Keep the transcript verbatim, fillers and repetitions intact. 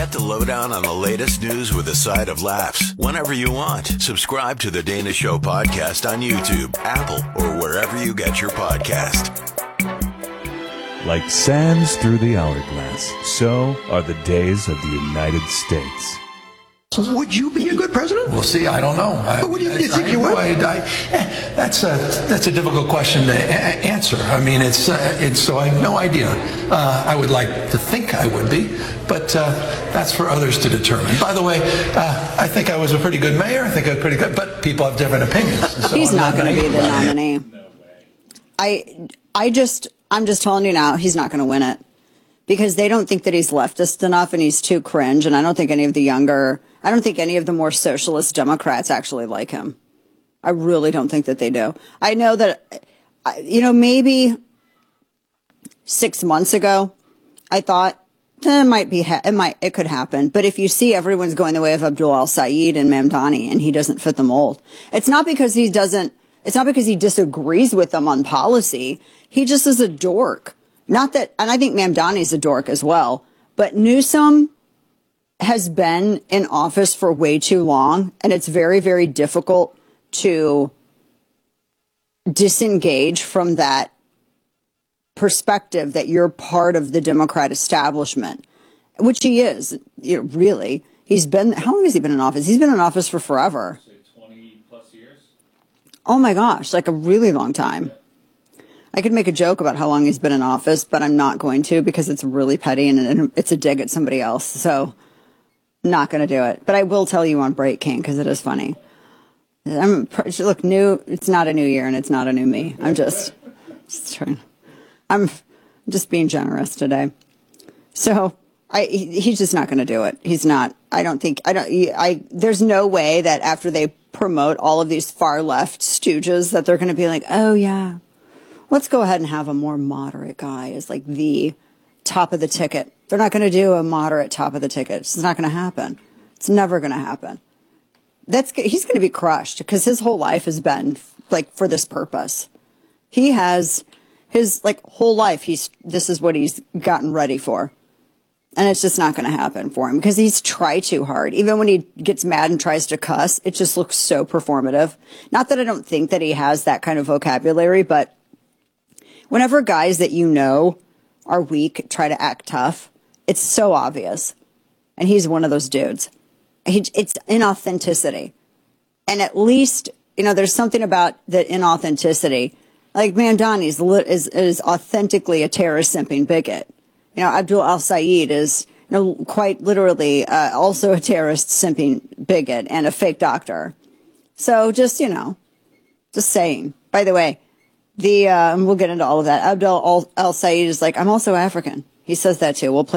Get the lowdown on the latest news with a side of laughs whenever you want. Subscribe to the Dana Show podcast on YouTube, Apple, or wherever you get your podcast. Like sands through the hourglass, so are the days of the United States. Would you be a good president? Well, see, I don't know. I, what do you, you think I, you would? I, I, that's a that's a difficult question to a- answer. I mean, it's uh, it's so I have no idea. Uh, I would like to think I would be, but uh, that's for others to determine. By the way, uh, I think I was a pretty good mayor. I think I was pretty good, but people have different opinions. So he's I'm not, not going to be the nominee. No way. I I just I'm just telling you now, he's not going to win it because they don't think that he's leftist enough and he's too cringe. And I don't think any of the younger. I don't think any of the more socialist Democrats actually like him. I really don't think that they do. I know that, you know, maybe six months ago, I thought eh, it might be, it might, it could happen. But if you see everyone's going the way of Abdul El-Sayed and Mamdani and he doesn't fit the mold, it's not because he doesn't, it's not because he disagrees with them on policy. He just is a dork. Not that, and I think Mamdani's a dork as well, but Newsom has been in office for way too long, and it's very, very difficult to disengage from that perspective that you're part of the Democrat establishment, which he is. You know, really, he's been. How long has he been in office? He's been in office for forever. twenty plus years. Oh my gosh, like a really long time. I could make a joke about how long he's been in office, but I'm not going to because it's really petty and it's a dig at somebody else. So. Not going to do it, but I will tell you on Break King because it is funny. I'm look new. It's not a new year and it's not a new me. I'm just, just trying. I'm just being generous today. So I he, he's just not going to do it. He's not. I don't think. I don't. I there's no way that after they promote all of these far left stooges that they're going to be like, oh yeah, let's go ahead and have a more moderate guy as like the top of the ticket. They're not going to do a moderate top of the ticket. It's not going to happen. It's never going to happen. That's he's going to be crushed because his whole life has been like for this purpose. He has his like whole life. He's this is what he's gotten ready for, and it's just not going to happen for him because he's tried too hard. Even when he gets mad and tries to cuss, it just looks so performative. Not that I don't think that he has that kind of vocabulary, but whenever guys that you know are weak try to act tough, it's so obvious. And he's one of those dudes. He, it's inauthenticity. And at least, you know, there's something about that inauthenticity. Like Mamdani is, is, is authentically a terrorist simping bigot. You know, Abdul El-Sayed is, you know, quite literally uh, also a terrorist simping bigot and a fake doctor. So just, you know, just saying. By the way, the uh, and we'll get into all of that. Abdul El-Sayed is like, I'm also African. He says that too. We'll play